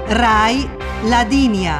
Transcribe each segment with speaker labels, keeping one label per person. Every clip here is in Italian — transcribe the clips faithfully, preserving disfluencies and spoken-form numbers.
Speaker 1: Rai Ladinia.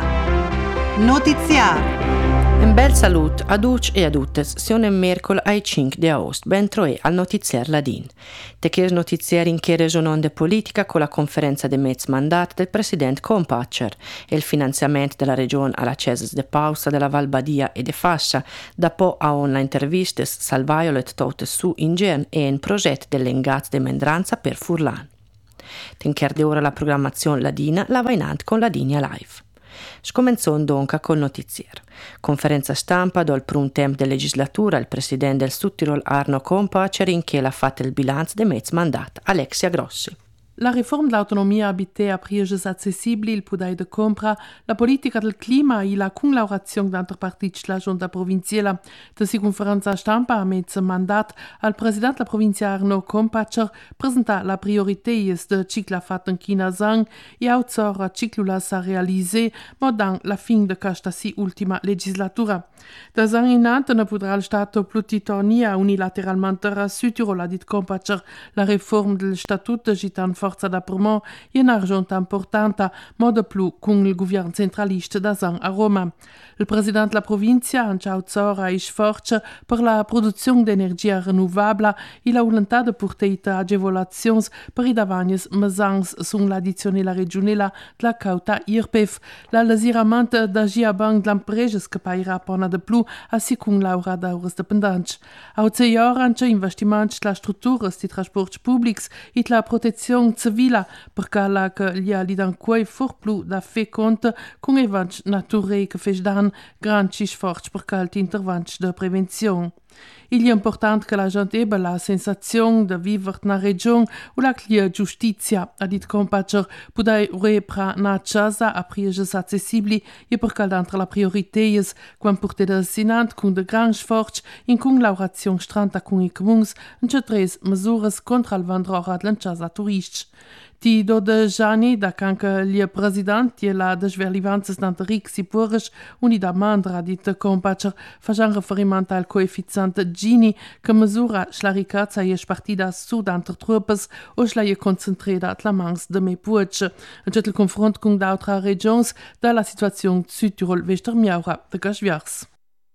Speaker 1: Notiziar.
Speaker 2: Un bel saluto a tutti e a tutte. Siamo mercoledì ai cinque di agosto. Ben trovi al notiziar Ladin. Te che notiziar in che regione de politica con la conferenza de mezzo mandato del presidente Compatcher e il finanziamento della regione alla Ceses de Pausa della Val Badia e de Fascia, da po' a online interviste salvaiolet tote su in gen e in progetto dell'engaz de Mendranza per Furlan. Tencher de ora la programmazione ladina la vainant con Ladinia Live. Scomenzò dunque col notizier. Conferenza stampa dal primo tempo della legislatura il presidente del Sud-Tirol Arno Compatcher in che l'ha fatto il bilancio de mezzo mandato Alexia Grossi.
Speaker 3: La riforma dell'autonomia abitée a prieges accessibili, il pudai de compra, la politica del clima e la conlaurazione d'altre partiti della giunta provinciale. Da si conferenza stampa a mezzo mandat, al presidente della provincia Arno Compatcher presenta la priorités de cicla fatta in China Zang e auzzora ciclula sa realisé, ma dan la fin de questa si ultima legislatura. Da Zang in ante ne podrà il Stato plutitonia unilateralmente a Sud-Tirol, ha dit Compatcher, la riforma del statuto gitan forza da promo e una giunta importante, ma de più con il governo centralista da Zang a Roma. Il presidente della provincia ha auzzora e sforza per la produzione di energia rinnovabile e la volontà di portare agevolazioni per i davagni mesangs sull'addizionale regionale della cauta I R P E F, l'allesiramento da Gia Bank dell'impresa che paierà pona de più a si con l'aura da ore dipendenti. A sei anche investimenti della struttura di trasporti pubblici e la protezione civile perché la che gli ha lidan quei for più da fe conto con eventi naturali che fece dan grandi sforzi per calti interventi di prevenzione. Il è importante che la gente abbia la sensazione di vivere in una regione où la giustizia, ha detto Compatcher, può repra una casa a prieges accessibili e per caldare la priorità quando portate assinante con de grandi sforzi in conlaurazione stranta con i comuni in tre misure contro il vendrora della casa turistici. Ti dodici anni da canche il presidente e la desverlivanza d'Anteric si pures unida mandra dit Compatcher facciano riferimento al coefficiente Gini che misura la ricchezza e spartida su d'altre truppe o la è concentrata la mans de me puce. In il confronto con d'altre regioni dalla situazione Sud-Tirol vester miaura de gasviars.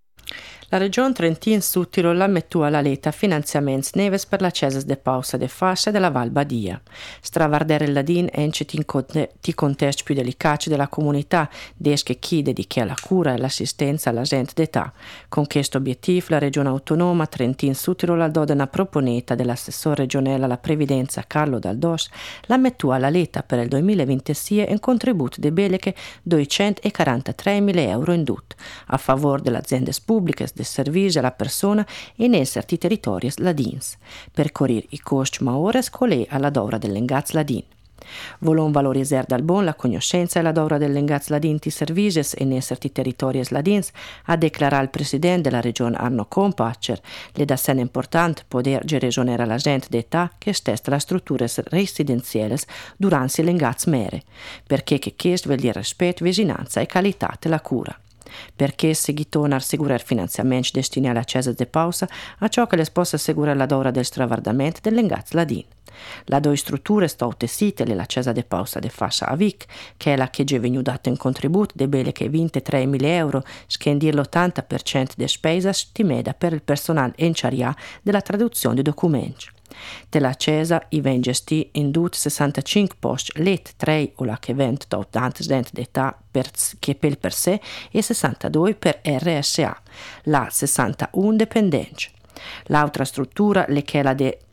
Speaker 2: La regione Trentin-Sud-Tirol mettua alla leta finanziamenti neves per la Ceses de Pausa de Fascia della Val Badia. Stravardere il ladin ence ti contesti più delicati della comunità, desche chi dedica alla cura e l'assistenza alla gente d'età. Con questo obiettivo la regione autonoma Trentin-Sud-Tirol al dodana proponeta dell'assessore regionale alla previdenza Carlo Daldos la mettua alla leta per il duemilaventisei un contributo di beliche duecentoquarantatremila euro in tutto, a favore delle aziende pubbliche de servizi alla persona e in certi territori ladins, per correre i costi maores colè alla dovra dell'engaz ladin. Volon valorizzare dal bon la conoscenza e la dovra dell'engaz ladin ti servizi e in certi territori ladins, ha declarato il presidente della regione Arno Compatcher, le da sen importante poter gerezonare la gente d'età che stessa la strutture residenziali durante l'engaz mere, perché che questo vuol dire rispetto, vicinanza e qualità della cura. Perché seguitona assicurare finanziamenti destinati alla Ceses de Pausa a ciò che le possa assicurare la dora del stravardamento dell'engaz ladin. La due strutture sto tessite la Cesa de Pausa de Fascia a Vic, che è la che è venuta dato in contributo de belle che ventitremila euro, scendir l'ottanta per cento de spesa stimata per il personale enciaria della traduzione di documenti. Della Cesa i ven gesti in tut sessantacinque posti let tre o la che vent da ottanta gente d'età per, che per per sé e sessantadue per R S A, la sessantuno dipendenti. L'altra struttura le che è la de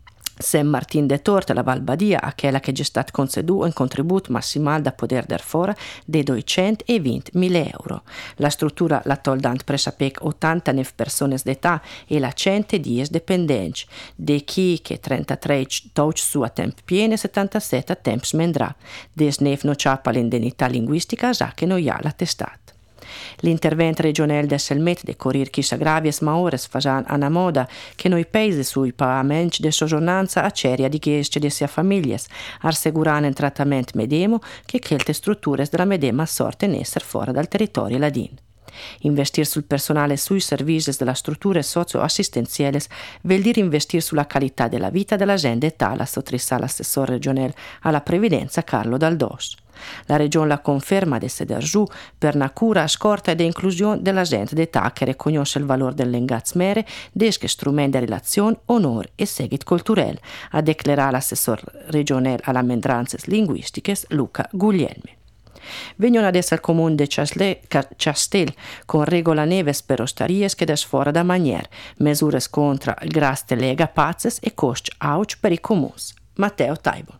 Speaker 2: San Martin de Torta, la Val Badia, a quella che è stato conceduto un contributo massimale da poter dar fora di duecentoventimila euro. La struttura la toldant presapec ottantanove persone d'età e la centodieci dipendenti, di chi che trentatré touch su a tempo pieno e settantasette a tempo smendrà. Desnef no ciappa l'indennità linguistica già che non ha l'attestato. L'intervento regionale del Selmet de corrir chissà gravies maores fajan ana moda che noi paesi sui pagamenti de soggiornanza a ceria di ghiesce de sia famiglie, assicurando un trattamento medemo che chelte strutture della medema sorte in essere fuori dal territorio ladin. Investir sul personale e sui servizi della strutture socio-assistenziali vuol dire investire sulla qualità della vita della gente e tale, sottrissa l'assessore regionale alla previdenza Carlo Daldos. La regione la conferma di essere giù per una cura scorta e di inclusione della gente d'età che riconosce il valore dell'engazmere, desche strumenti di relazione, onore e seguito culturale, ha declarato l'assessore regionale alle minoranze linguistiche Luca Guglielmi. Vengono adesso al comune di Ciastel con regola neves per ostaries che da sfora da maniera, misure contro il graste lega pazzes e costi auc per i comuni. Matteo Taibo.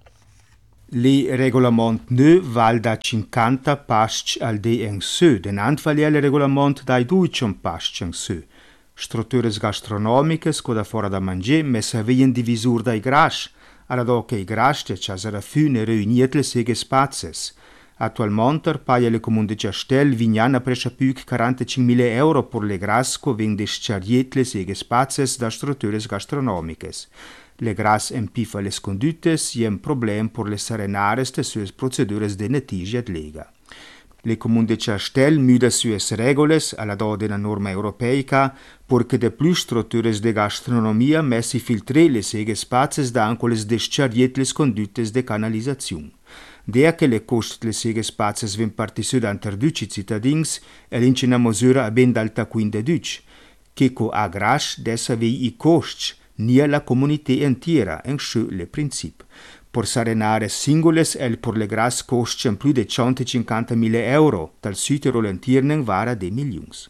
Speaker 4: Le regolamont nu val da cinquanta pasci al de en su, den antvaliele regolamont dai duicent pasci en su. Strutture gastronomiche scoda fora da mangiare, messa avien divisur dai grasch, alla do che i grasch de ciasera fune reuniet le seghe spazzes. Attualmente paia le comune de Ciastel vignan a presciapuc quarantacinquemila euro per le gras co veng desciariet le seghe spazzes da strutture gastronomiches. Le gras empifa les conductes y un problem por les serenares de sues procedures de netigi ad lega. Le comune de Ciastel müda sues regules alla do de la norma europeica porque de plus structures de gastronomia messi filtre le seghe spazzes da anco les desciariet les conductes de canalizazione. Dea che le costi le seghe spazzes ven partissu da interduci cittadins e l'ince una misura a ben d'alta quinde duc, che co a grash dessa vei i costi nia la comunità intera en schu le princip. Por sarenare singoles el por le gras costen più de centocinquantamila euro, tal sütero l'entiernen vara de milions.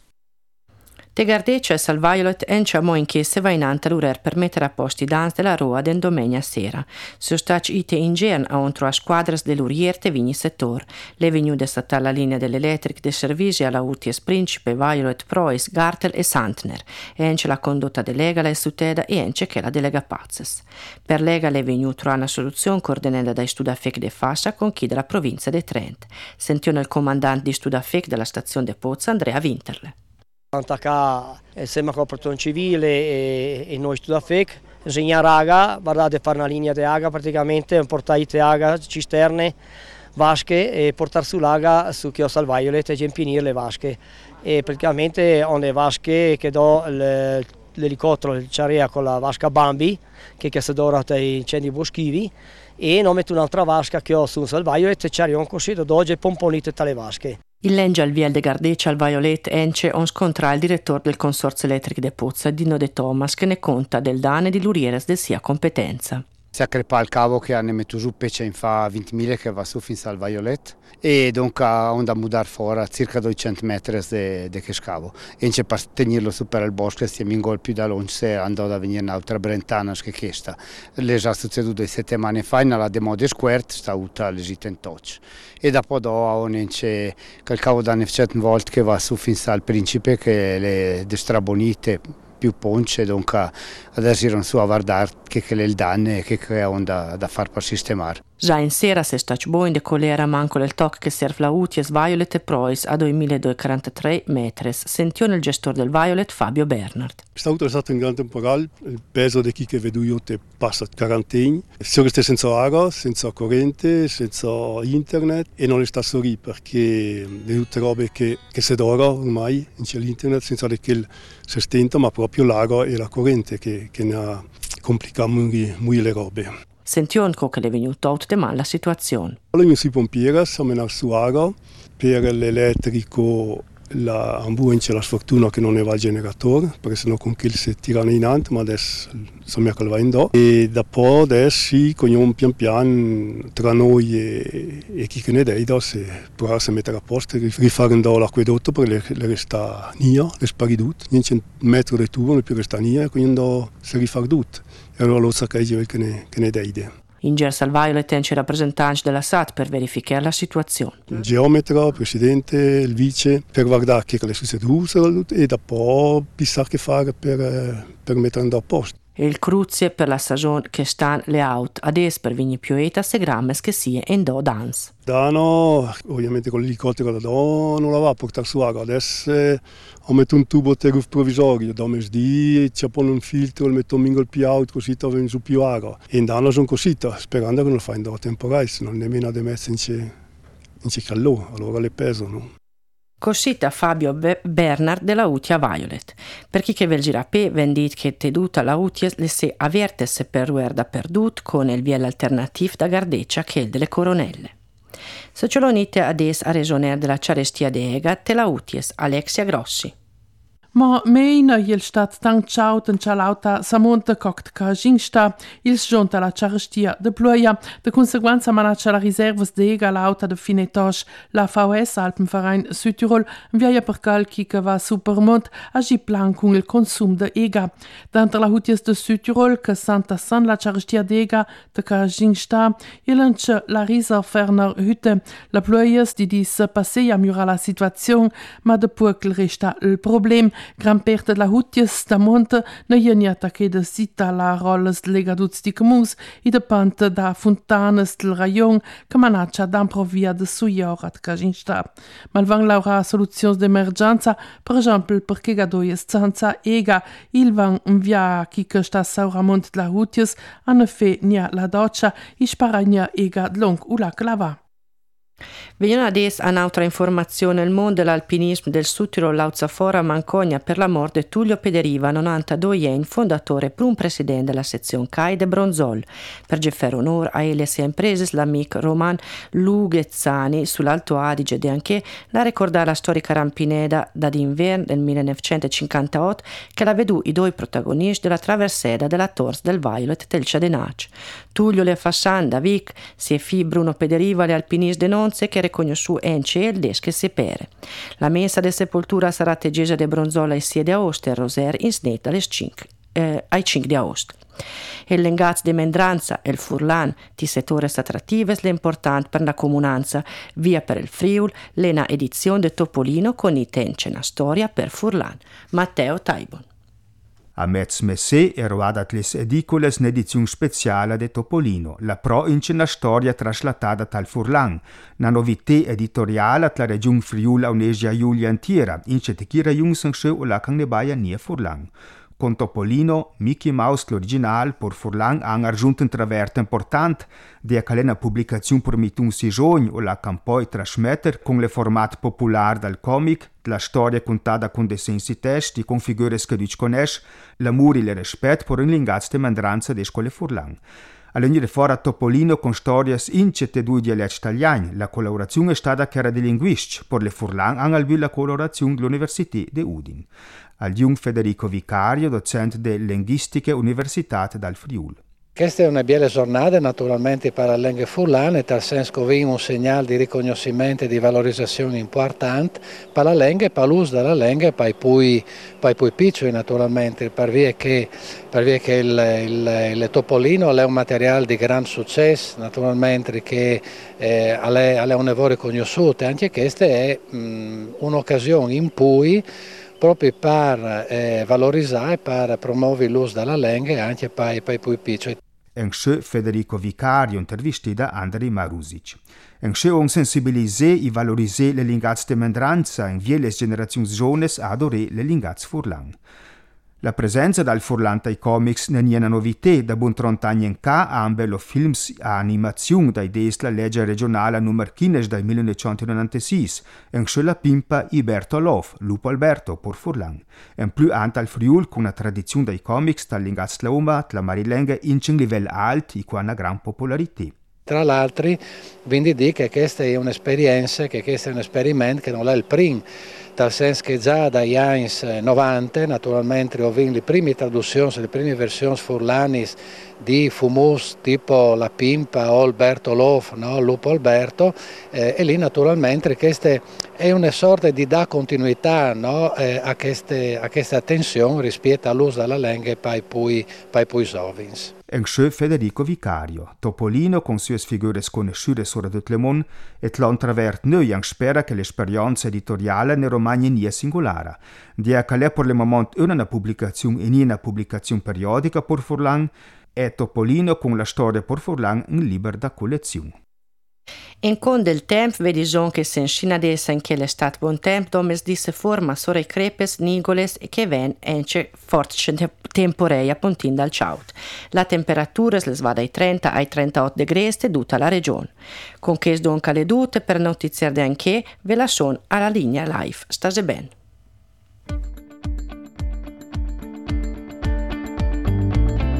Speaker 2: Te Gardeccia e Salviolet enciamo in chiese va in anta l'urer per mettere a posti dans della roa den domenica sera. So stac ite in gern a ontro a squadras dell'urierte vigni settor. Le vegnu de stata la linea dell'elettric de servizi alla Uties Principe, Violet, Prois, Gartel e Santner. E ence la condotta de Legala e Suteda e ence che la delega Pazzes. Per Lega le vegnu troa una soluzione coordinata dai Studafec de Fascia con chi della provincia de Trent. Sentiamo il comandante di Studafec della stazione de Pozza, Andrea Winterle.
Speaker 5: Antacà insieme con la protezione civile e, e noi Studafec, insegnare aga, guardate fare una linea di aga praticamente, portare di aga, cisterne, vasche e portare sull'aga su che ho Salviolet e impinire le vasche. E praticamente ho le vasche che do l'elicottero, il ciarea con la vasca Bambi, che, che si dora dai incendi boschivi, e non metto un'altra vasca che ho su Salviolet e ciarion così do oggi pomponite tale vasche.
Speaker 2: Il Lengia al Viel de Gardeccia al Violet ence on scontra il direttore del Consorzio Elettrico de Pozza, Dino De Thomas, che ne conta del dane di l'urieres de sia competenza.
Speaker 6: Si a crepà il cavo che hanno messo su pece in fa ventimila che va su fin al Violet e dunque on da mudar fuori a circa duecento metri de, de che scavo. E c'è per tenerlo su per il bosco stiamo in gol più da lungo se andò a venire un'altra brentana che questa. Le già succeduto sette settimane fa nella demo de squart sta utta l'esita in touch. E dopo do c'è quel cavo da novecento volt che va su fin al Principe che le destrabonite più ponce, dunque adesso erano su a guardare che che le danne e che che è da, da far per sistemare.
Speaker 2: Già in sera si sta buon de colera manco del toc che serve la Uties Violet e Prois a duemiladuecentoquarantatré metri. Sentiò il gestore del Violet Fabio Bernard.
Speaker 7: Stavolta è stato un grande temporale, il peso di chi che vedo io te passa quarantena, solo che senza acqua, senza corrente, senza internet e non è sta sorri perché le tutte robe che, che si dora ormai c'è l'internet senza che si stenta, ma proprio l'acqua e la corrente che, che ne ha complicato molto le robe.
Speaker 2: Sentiamo che le è venuta out mal la situazione.
Speaker 7: Allora si pompiera, siamo su acqua, per l'elettrico la ambulanza c'è la sfortuna che non ne va il generatore, perché sennò con chi si tirano in alto, ma adesso siamo che va in do. E dopo adesso sì, cogliamo pian piano tra noi e, e chi che ne dà, se provare a mettere a posto, rifare l'acquedotto perché le, le resta nia, le spari tutto, niente un metro di tubo, non più resta nia, quindi si rifare tutto. E allora lo sa che ne, che ne dà idea.
Speaker 2: In Gersal Violet c'è rappresentanti della S A T per verificare la situazione.
Speaker 7: Il geometra, il presidente, il vice, per guardare che è succeduto e dopo pensare che fare per, per mettere a posto.
Speaker 2: E il cruzie per la stagione che sta le auto adesso per vigni più eta se grammes che sia in do dans.
Speaker 7: Dano, ovviamente con l'elicottero da do non la va a portare su acqua, adesso ho messo un tubo teruf provvisorio, da mesdì c'è poi un filtro, lo metto un mingol più alto così da venire su più acqua. E in Dano sono così, sperando che non lo fa in do temporale, se non nemmeno da mezzo in c'è calore, allora le pesano.
Speaker 2: Cosita Fabio Be- Bernard della Utia Violet. Per chi che vel girapè vendit che teduta la Utia le se avertesse per ruer da perdut con il viel alternativ da Gardeccia che il delle Coronelle. Sociolonite ades a regioner della Ciarestia de Ega, te la uties, Alexia Grossi.
Speaker 3: Ma meina il stat tank chaut en chalauta samonta coct ca jingsta il jonta la charestia de ploia de conseguenza manaccia la riservas de ega lauta de finetosh la V S Alpenverein Südtirol via per calchi che va supermont agi plan con il consum de ega danter la hutias de Südtirol che santa san la charestia de ega de ca jingsta ilanche la risa ferner hütte la ploias di dis passeia mura la situazione ma de puckel resta il problem. Gran parte della hutias da monte ne jeniata che de sita la rolles de legaduts di comuns i de pante da fontanes del rayon che manaccia d'amprovia de suiorat caginsta. Malvan laura soluzioni d'emergenza, per esempio perché gadoies zanza ega il van via chi che sta sauramont de la hutias an fe nia la doccia i sparagna ega long ula clava.
Speaker 2: Veniamo adesso a un'altra informazione. Il mondo dell'alpinismo del Südtirol lauza fora mancogna per la morte di Tullio Pederiva, novantadue anni, fondatore e primo presidente della sezione C A I de Bronzol. Per fare onore a ele e imprese, l'amico Roman Lughezzani sull'Alto Adige e anche la ricordare la storica rampineda da d'inverno del millenovecentocinquantotto che la vedù i due protagonisti della traversata della Tors del Violet del Ciadenac. Tullio le Fassan da Vic, si è fi Bruno Pederiva le alpinisti de Nonze che riconosciù ence il desche sepere. La messa de sepoltura sarà tegesa de Bronzola e sia de Aosta e Roser in snetta alle cinque, eh, ai cinque di Aosta. Il lengaz de Mendranza e il Furlan, ti settore attrattives l'importante per la comunanza, via per il Friul, l'ena edizione de Topolino con i tence una storia per Furlan. Matteo Taibon.
Speaker 4: A mezz messè eroadat les edicoles n'edizione speciale de Topolino, la pro ince una storia traslatata tal Furlan, una novità editoriale la regione Friul Aunesia Giulia Antiera, ince te chira jung sanxeu o la can ne baia nia Furlan. Con Topolino, Mickey Mouse l'original por Furlan han argiunt un travert important de calena publicazione per mitun sijogn o la campoi trasmetter con le format popular dal comic, la storia contata con dessensi testi, con figures che duc conesch, l'amor e il rispetto per un lingaz de mandranza de scole Furlan. All'unire fora Topolino con storias incete due dialetti italiani, la collaborazione è stata chiara di linguisti, per le Furlan hanno albi la collaborazione dell'Università de Udin. Al jung Federico Vicario, docente de Linguistiche Università dal Friul.
Speaker 8: Questa è una bella giornata naturalmente per la lingua furlana, nel senso che abbiamo un segnale di riconoscimento e di valorizzazione importante per la lingua e per l'uso della lingua per i più, per i piccoli naturalmente, per via che, per via che il, il, il Topolino è un materiale di grande successo naturalmente che eh, è un lavoro conosciuto, anche questa è um, un'occasione in cui proprio per eh, valorizzare e per promuovere l'uso della lingua anche per, per i più piccoli.
Speaker 4: Anche Federico Vicario intervistato da Andrei Marusic. Anche on sensibiliser e valoriser le lingaz de mandranza in vie le generazioni giovani a adorare le lingaz Furlan. La presenza dal Furlan ai comics non è una novità, da buon trent'anni in ca ambello films a animazione dai des la legge regionale numero quindici dal millenovecentonovantasei, anche la pimpa Iberto Love, Lupo Alberto, per Furlan. In più anche al Friul con una tradizione dai comics dal lingaz Lauma, la marilenga in un livello alto e con una gran popolarità.
Speaker 8: Tra l'altro, quindi dico che questa è un'esperienza, che questo è un esperimento che non è il primo, nel senso che già dagli anni novanta, naturalmente, ho visto le prime traduzioni, le prime versioni furlani di fumus tipo La Pimpa o Alberto Love, no? Lupo Alberto, eh, e lì naturalmente questa è una sorta di da continuità, no? eh, a, queste, a questa attenzione rispetto all'uso della lingua per i più giovani.
Speaker 4: Anche Federico Vicario, Topolino con sue figure sconosciute su tutto il mondo e l'intravert noi ang spera che l'esperienza editoriale ne romani nia singolare. Dia che è per il momento una pubblicazione e una pubblicazione periodica per Furlan e Topolino con la storia per Furlan in libero da collezione.
Speaker 2: In con del tempo vedi son che se scina dessa in che l'estate buon tempo domes disse forma sore crepes nigoles e che ven ence forte temporei a pontin dal ciaut. La temperatura les va dai trenta ai trentotto gradi de tutta la regione. Con che donca le dute per notiziar de anche ve la son alla linea live. Stase ben.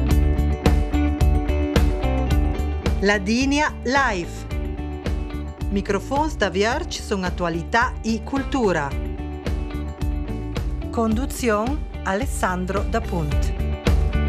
Speaker 1: Ladinia Live. Microfons da Vierge sono attualità e cultura. Conduzione Alessandro Da Punt.